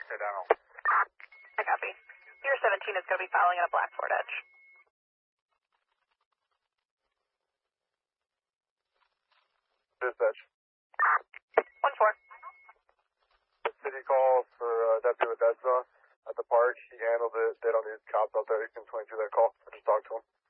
accidental. I copy. Pier 17 is going to be filing at a Blackford Edge. Dispatch. 1-4. City call for Deputy Ledesma at the park. He handled it. They don't need cops out there. You can 22 that call. I just talked to him.